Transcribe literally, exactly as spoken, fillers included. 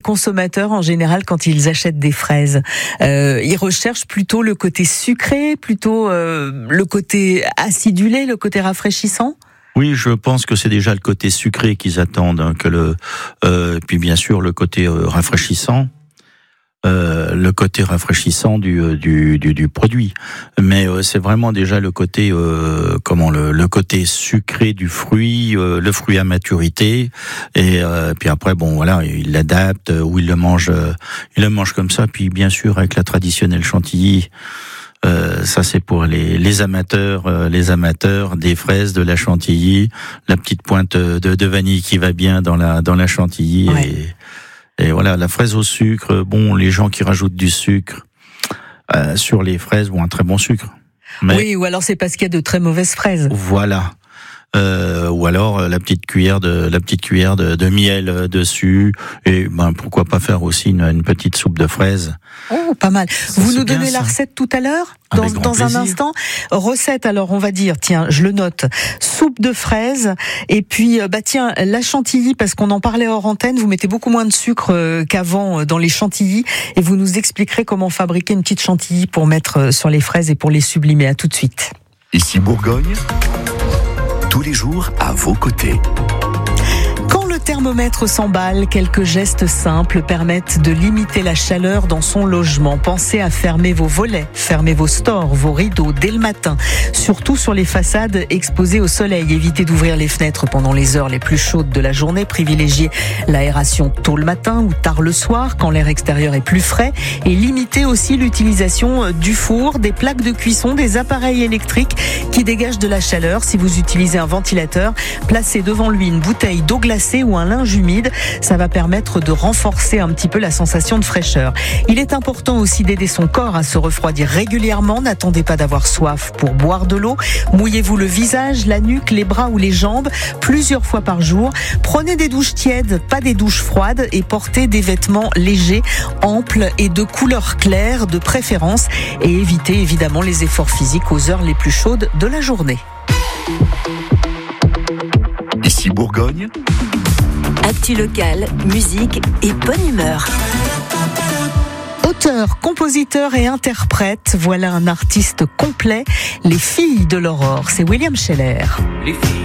consommateurs en général quand ils achètent des fraises? euh, Ils recherchent plutôt le côté sucré, plutôt euh, le côté acidulé, le côté rafraîchissant? Oui, je pense que c'est déjà le côté sucré qu'ils attendent, hein, que le, euh, puis bien sûr le côté euh, rafraîchissant, euh, le côté rafraîchissant du du du, du produit. Mais euh, c'est vraiment déjà le côté euh, comment le, le côté sucré du fruit, euh, le fruit à maturité. Et euh, puis après, bon voilà, ils l'adaptent ou ils le mangent, euh, ils le mangent comme ça. Puis bien sûr avec la traditionnelle chantilly. Euh, ça c'est pour les, les amateurs, euh, les amateurs des fraises, de la chantilly, la petite pointe de, de vanille qui va bien dans la dans la chantilly. Ouais. Et, et voilà, la fraise au sucre. Bon, les gens qui rajoutent du sucre euh, sur les fraises ont un très bon sucre. Mais oui, ou alors c'est parce qu'il y a de très mauvaises fraises. Voilà. Euh, ou alors la petite cuillère de la petite cuillère de, de miel dessus, et ben pourquoi pas faire aussi une, une petite soupe de fraises. Oh, pas mal. Ça, Vous c'est nous bien, donnez la ça. recette tout à l'heure, dans, Avec grand dans un plaisir. instant. Recette, alors on va dire, tiens, je le note, soupe de fraises, et puis euh, bah tiens, la chantilly, parce qu'on en parlait hors antenne, vous mettez beaucoup moins de sucre euh, qu'avant euh, dans les chantilly, et vous nous expliquerez comment fabriquer une petite chantilly pour mettre euh, sur les fraises et pour les sublimer. À tout de suite. Ici Bourgogne, tous les jours à vos côtés. Quand le thermomètre s'emballe, quelques gestes simples permettent de limiter la chaleur dans son logement. Pensez à fermer vos volets, fermez vos stores, vos rideaux dès le matin, surtout sur les façades exposées au soleil. Évitez d'ouvrir les fenêtres pendant les heures les plus chaudes de la journée. Privilégiez l'aération tôt le matin ou tard le soir quand l'air extérieur est plus frais. Et limitez aussi l'utilisation du four, des plaques de cuisson, des appareils électriques qui dégagent de la chaleur. Si vous utilisez un ventilateur, placez devant lui une bouteille d'eau glacée ou un linge humide, ça va permettre de renforcer un petit peu la sensation de fraîcheur. Il est important aussi d'aider son corps à se refroidir régulièrement. N'attendez pas d'avoir soif pour boire de l'eau. Mouillez-vous le visage, la nuque, les bras ou les jambes plusieurs fois par jour. Prenez des douches tièdes, pas des douches froides, et portez des vêtements légers, amples et de couleur claire de préférence, et évitez évidemment les efforts physiques aux heures les plus chaudes de la journée. Ici Bourgogne, Actu locale, musique et bonne humeur. Auteur, compositeur et interprète, voilà un artiste complet. Les filles de l'aurore, c'est William Sheller. Les filles